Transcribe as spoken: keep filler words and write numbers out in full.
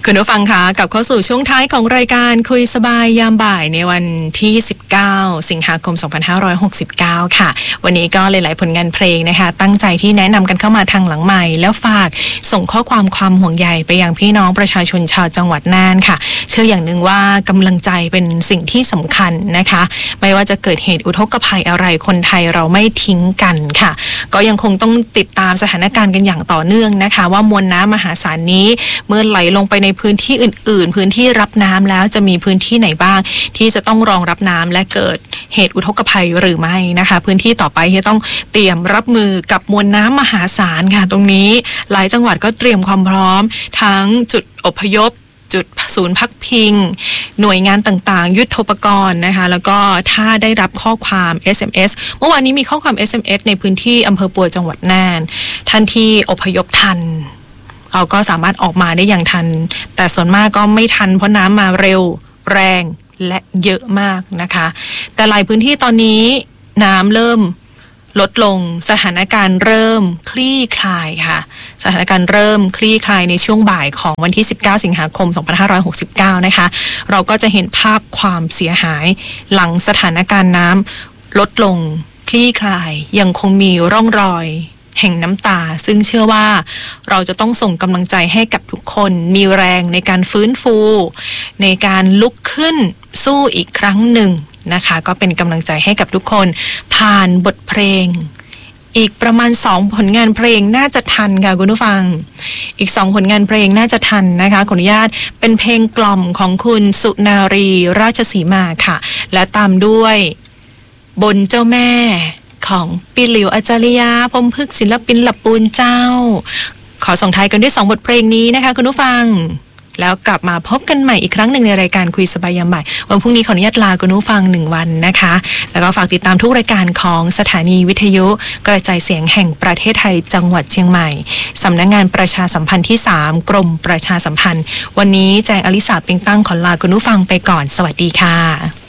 คุณผู้ฟังคะกลับเข้าสู่ช่วงท้ายของรายการคุยสบายยามบ่ายในวันที่สิบเก้าสิงหาคมสองพันห้าร้อยหกสิบเก้าค่ะวันนี้ก็หลายๆผลงานเพลงนะคะตั้งใจที่แนะนำกันเข้ามาทางหลังใหม่แล้วฝากส่งข้อความความห่วงใยไปยังพี่น้องประชาชนชาวจังหวัดน่านค่ะเชื่ออย่างหนึ่งว่ากำลังใจเป็นสิ่งที่สำคัญนะคะไม่ว่าจะเกิดเหตุอุทกภัยอะไรคนไทยเราไม่ทิ้งกันค่ะก็ยังคงต้องติดตามสถานการณ์กันอย่างต่อเนื่องนะคะว่ามวลน้ำมหาศาลนี้เมื่อไหลลงไปในพื้นที่อื่นๆพื้นที่รับน้ำแล้วจะมีพื้นที่ไหนบ้างที่จะต้องรองรับน้ำและเกิดเหตุอุทกภัยหรือไม่นะคะพื้นที่ต่อไปที่ต้องเตรียมรับมือกับมวลน้ำมหาศาลค่ะตรงนี้หลายจังหวัดก็เตรียมความพร้อมทั้งจุดอพยพจุดศูนย์พักพิงหน่วยงานต่างๆยุทโธปกรณ์นะคะแล้วก็ถ้าได้รับข้อความ เอส เอ็ม เอส เมื่อวานนี้มีข้อความ เอส เอ็ม เอส ในพื้นที่อำเภอปัวจังหวัดน่านท่านที่อพยพทันเราก็สามารถออกมาได้อย่างทันแต่ส่วนมากก็ไม่ทันเพราะน้ำมาเร็วแรงและเยอะมากนะคะแต่หลายพื้นที่ตอนนี้น้ำเริ่มลดลงสถานการณ์เริ่มคลี่คลายค่ะสถานการณ์เริ่มคลี่คลายในช่วงบ่ายของวันที่สิบเก้าสิงหาคมสองพันห้าร้อยหกสิบเก้านะคะเราก็จะเห็นภาพความเสียหายหลังสถานการณ์น้ำลดลงคลี่คลายยังคงมีร่องรอยแห่งน้ำตาซึ่งเชื่อว่าเราจะต้องส่งกำลังใจให้กับทุกคนมีแรงในการฟื้นฟูในการลุกขึ้นสู้อีกครั้งหนึ่งนะคะก็เป็นกำลังใจให้กับทุกคนผ่านบทเพลงอีกประมาณสองผลงานเพลงน่าจะทันค่ะคุณผู้ฟังอีกสองผลงานเพลงน่าจะทันนะคะขออนุญาตเป็นเพลงกล่อมของคุณสุนารีราชสีมาค่ะและตามด้วยบนเจ้าแม่ของปิหลิวอาจารยาพรหมพฤกษ์ศิลปินหลับปูนเจ้าขอส่งท้ายกันด้วยสองบทเพลงนี้นะคะคุณผู้ฟังแล้วกลับมาพบกันใหม่อีกครั้งหนึ่งในรายการคุยสบายยามบ่ายวันพรุ่งนี้ขออนุญาตลาคุณผู้ฟังหนึ่งวันนะคะแล้วก็ฝากติดตามทุกรายการของสถานีวิทยุกระจายเสียงแห่งประเทศไทยจังหวัดเชียงใหม่สำนักงานประชาสัมพันธ์ที่สามกรมประชาสัมพันธ์วันนี้แจงอลิสาเปงตั้งขอลาคุณผู้ฟังไปก่อนสวัสดีค่ะ